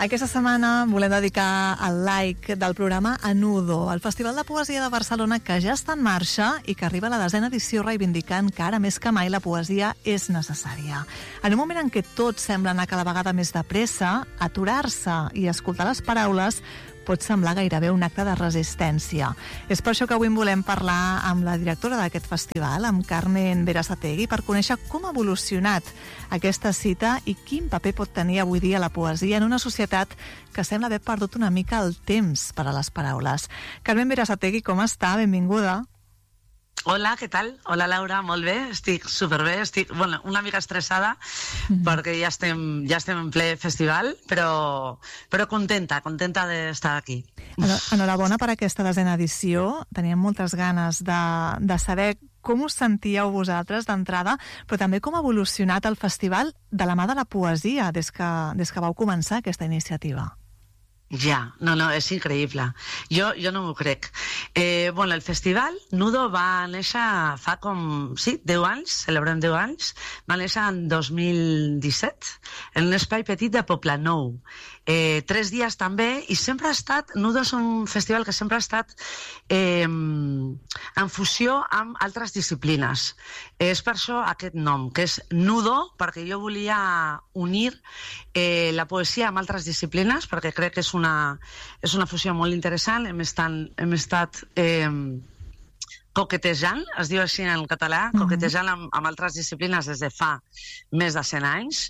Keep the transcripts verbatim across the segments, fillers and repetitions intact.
Aquesta setmana volem dedicar el like del programa a Nudo, el Festival de Poesia de Barcelona que ja està en marxa i que arriba a la desena edició reivindicant que ara més que mai la poesia és necessària. En un moment en què tot sembla anar cada vegada més de pressa, aturar-se i escoltar les paraules pot semblar gairebé un acte de resistència. És per això que avui en volem parlar amb la directora d'aquest festival, amb Carmen Berasategui, per conèixer com ha evolucionat aquesta cita i quin paper pot tenir avui dia la poesia en una societat que sembla haver perdut una mica el temps per a les paraules. Carmen Berasategui, com està? Benvinguda. Hola, què tal? Hola, Laura, molt bé, estic superbé, estic bueno, una mica estressada mm-hmm. perquè ja estem, ja estem en ple festival, però, però contenta, contenta d'estar aquí. Enhorabona per aquesta desena edició, teníem moltes ganes de, de saber com us sentíeu vosaltres d'entrada, però també com ha evolucionat el festival de la mà de la poesia des que, des que vau començar aquesta iniciativa. Ja, no, no, és increïble. Jo, jo no m'ho crec. Eh, bueno, el festival Nudo va néixer fa com, sí, deu anys, celebrem deu anys, va néixer en dos mil disset, en un espai petit de Poblenou. Eh, tres dies també, i sempre ha estat, Nudo és un festival que sempre ha estat eh, en fusió amb altres disciplines. És per això aquest nom, que és Nudo, perquè jo volia unir eh, la poesia amb altres disciplines, perquè crec que és una, és una fusió molt interessant. Hem estat, hem estat eh, coquetejant, es diu així en català, mm-hmm. coquetejant amb, amb altres disciplines des de fa més de cent anys,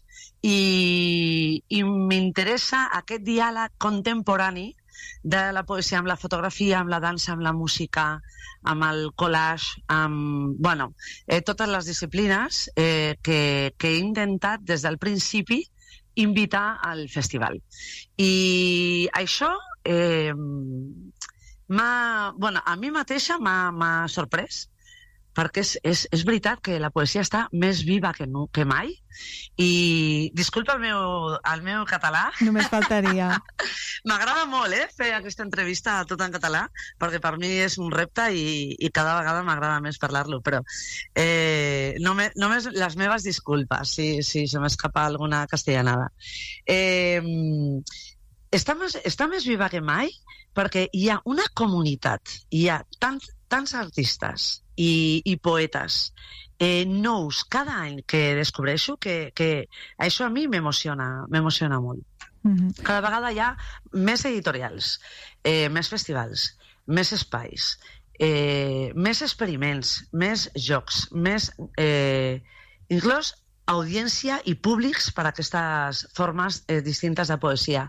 i, i m'interessa aquest diàleg contemporani de la poesia amb la fotografia, amb la dansa, amb la música, amb el collage, amb bueno, eh, totes les disciplines eh, que, que he intentat des del principi invitar al festival. I això eh, m'ha, bueno, a mi mateixa m'ha sorprès, perquè és, és, és veritat que la poesia està més viva que, no, que mai. I disculpa el meu, el meu català. Només faltaria. M'agrada molt eh, fer aquesta entrevista tot en català, perquè per mi és un repte i, i cada vegada m'agrada més parlar-lo, però eh, només, només les meves disculpes si, si se m'escapa alguna castellanada. Eh, està, més, està més viva que mai perquè hi ha una comunitat, hi ha tants, tants artistes i, i poetes eh, nous cada any que descobreixo que, que això a mi m'emociona, m'emociona molt. Mm-hmm. Cada vegada hi ha més editorials, eh, més festivals, més espais, eh, més experiments, més jocs, més eh, inclús audiència i públics per a aquestes formes eh, distintes de poesia.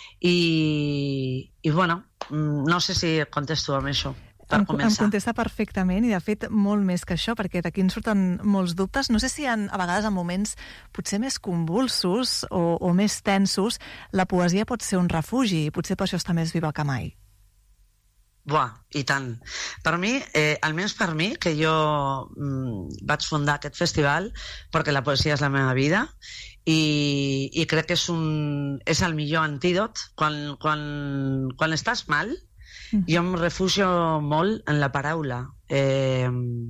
I, i bueno, no sé si contesto amb això. Per em, em contesta perfectament i de fet molt més que això, perquè d'aquí en surten molts dubtes. No sé si en, a vegades en moments potser més convulsos o, o més tensos la poesia pot ser un refugi i potser per això està més viva que mai. Buah, i tant. Per mi, eh, almenys per mi, que jo mm, vaig fundar aquest festival perquè la poesia és la meva vida i, i crec que és, un, és el millor antídot quan, quan, quan estàs mal. Jo em refugio molt en la paraula. Eh,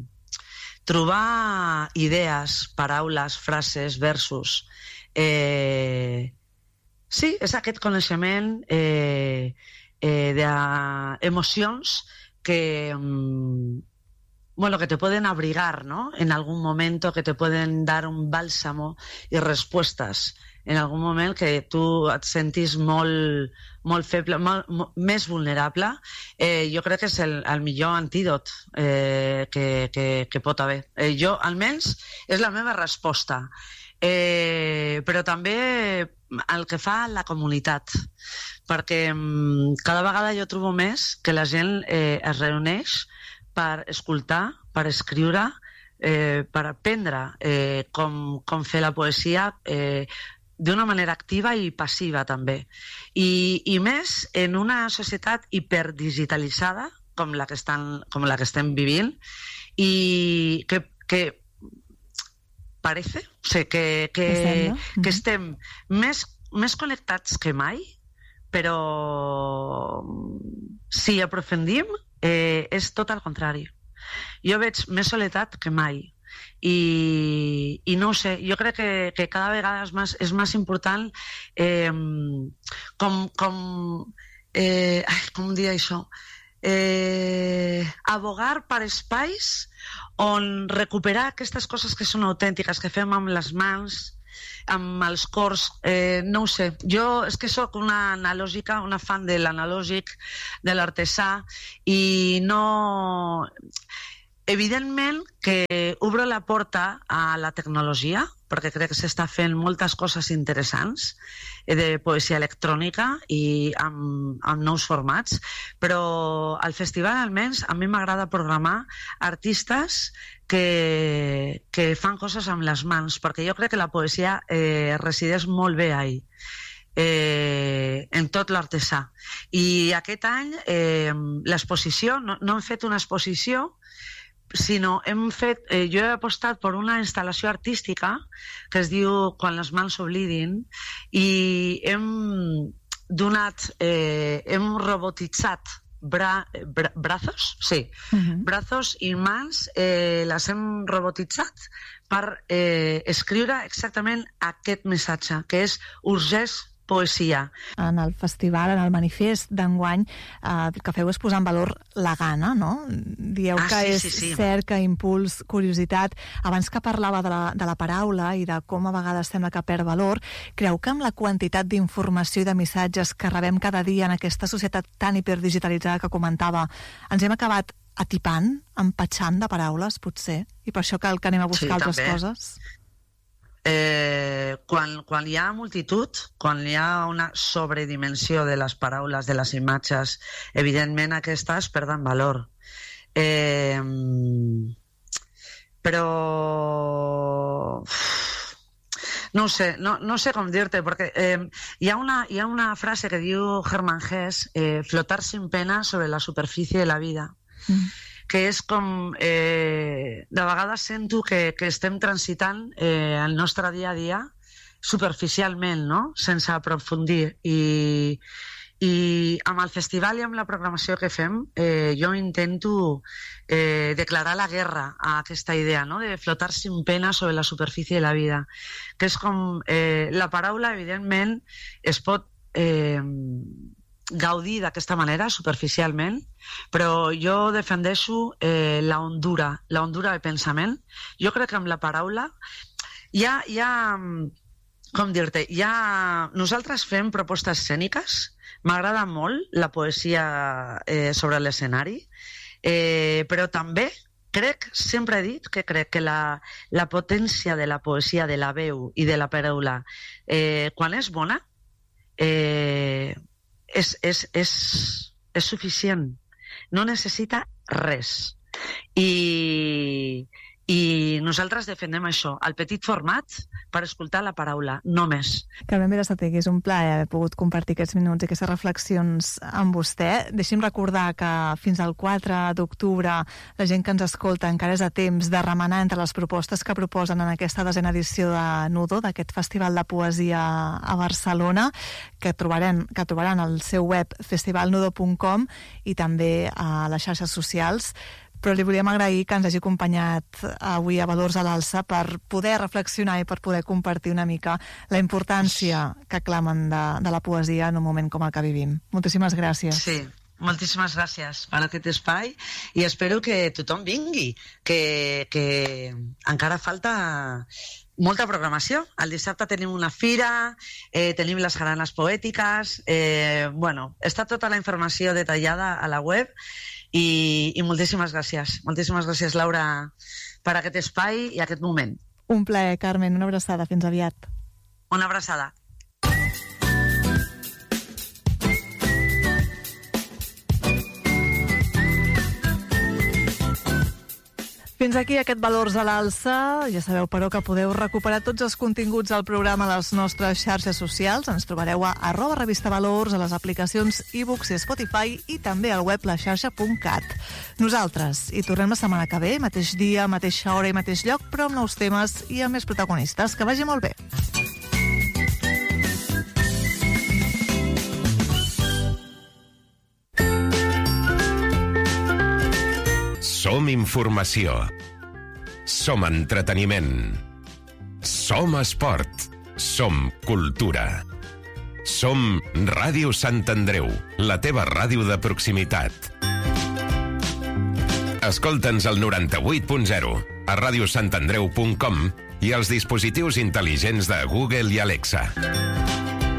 trobar idees, paraules, frases, versos. Eh, sí, és aquest coneixement eh, eh, d'emocions que, bueno, que te pueden abrigar, ¿no? En algún momento, que te pueden dar un bálsamo y respuestas en algun moment que tu et sentis molt, molt feble, molt, molt, més vulnerable. Eh, jo crec que és el, el millor antídot eh, que, que, que pot haver. Eh, jo, almenys, és la meva resposta. Eh, però també el que fa la comunitat, perquè mm, cada vegada jo trobo més que la gent eh, es reuneix per escoltar, per escriure, eh, per aprendre eh, com, com fer la poesia eh, d'una manera activa i passiva també. I, i més en una societat hiperdigitalitzada com la que, estan, com la que estem vivint i que, que parece o sigui, que, que, mm-hmm. que estem més, més connectats que mai, però si aprofundim eh, és tot el contrari. Jo veig més soledat que mai i, i no ho sé, jo crec que, que cada vegada és més, és més important eh, com, com, eh, com dir això, eh, abogar per espais on recuperar aquestes coses que són autèntiques, que fem amb les mans, amb els cors, eh, no ho sé. Jo és que sóc una analògica, una fan de l'analògic, de l'artesà, i no... Evidentment que obro la porta a la tecnologia, perquè crec que s'està fent moltes coses interessants de poesia electrònica i amb, amb nous formats, però al festival almenys a mi m'agrada programar artistes que, que fan coses amb les mans, perquè jo crec que la poesia eh, resideix molt bé ahí. Eh, en tot l'artesà. I aquest any eh, l'exposició, no, no hem fet una exposició, sinó hem fet, eh, jo he apostat per una instal·lació artística que es diu Quan les mans s'oblidin, i hem donat, eh, hem robotitzat bra, bra, brazos, sí, uh-huh. brazos i mans, eh, les hem robotitzat per eh, escriure exactament aquest missatge, que és urgeix poesia. En el festival, en el manifest d'enguany, eh, el que feu és posar en valor la gana, no? Dieu ah, que sí, és sí, sí. cerca, impuls, curiositat. Abans que parlava de la, de la paraula i de com a vegades sembla que perd valor, creu que amb la quantitat d'informació i de missatges que rebem cada dia en aquesta societat tan hiperdigitalitzada que comentava, ens hem acabat atipant, empatxant de paraules, potser? I per això cal que anem a buscar sí, altres també. coses? Eh, quan, quan hi ha multitud, quan hi ha una sobredimensió de les paraules, de les imatges, evidentment aquestes perden valor. Eh, però... No sé, no, no sé com dir-te, perquè eh, hi, ha una, hi ha una frase que diu Hermann Hesse, eh, flotar sin pena sobre la superfície de la vida. Mm. Que és com, eh, de vegades sento que, que estem transitant eh, el nostre dia a dia superficialment, no? Sense aprofundir. I, i amb el festival i amb la programació que fem, eh, jo intento eh, declarar la guerra a aquesta idea, no? De flotar sin pena sobre la superfície de la vida. Que és com, eh, la paraula, evidentment, es pot... Eh, gaudir d'aquesta manera, superficialment, però jo defendeixo eh, la hondura, la hondura de pensament. Jo crec que amb la paraula hi ha, hi ha com dir-te, hi ha... Nosaltres fem propostes escèniques, m'agrada molt la poesia eh, sobre l'escenari, eh, però també crec, sempre he dit que crec que la, la potència de la poesia, de la veu i de la paraula, eh, quan és bona, eh, És, és, és, és suficient, no necessita res. I, i nosaltres defendem això, el petit format per escoltar la paraula, no més. Carmen Berasategui, és un plaer haver pogut compartir aquests minuts i aquestes reflexions amb vostè. Deixi'm recordar que fins al quatre d'octubre la gent que ens escolta encara és a temps de remenar entre les propostes que proposen en aquesta desena edició de Nudo, d'aquest Festival de Poesia a Barcelona, que trobarem, que trobaran al seu web festival nudo punt com i també a les xarxes socials. Però li volíem agrair que ens hagi acompanyat avui a Valors a l'Alça per poder reflexionar i per poder compartir una mica la importància que clamen de, de la poesia en un moment com el que vivim. Moltíssimes gràcies. Sí, moltíssimes gràcies per aquest espai i espero que tothom vingui, que, que encara falta molta programació. El dissabte tenim una fira, eh, tenim les jaranes poètiques, eh, bueno, està tota la informació detallada a la web. I, i moltíssimes gràcies. Moltíssimes gràcies, Laura, per aquest espai i aquest moment. Un plaer, Carmen. Una abraçada. Fins aviat. Una abraçada. Fins aquí aquest Valors a l'Alça. Ja sabeu, però, que podeu recuperar tots els continguts del programa a les nostres xarxes socials. Ens trobareu a arroba revista Valors, a les aplicacions iBooks i Spotify i també al web laxarxa punt cat. Nosaltres hi tornem la setmana que ve, mateix dia, mateixa hora i mateix lloc, però amb nous temes i amb més protagonistes. Que vagi molt bé. Som informació. som entreteniment. Som esport. Som cultura. Som Ràdio Sant Andreu, la teva ràdio de proximitat. Escolta'ns al noranta-vuit punt zero, a radiosantandreu punt com i als dispositius intel·ligents de Google i Alexa.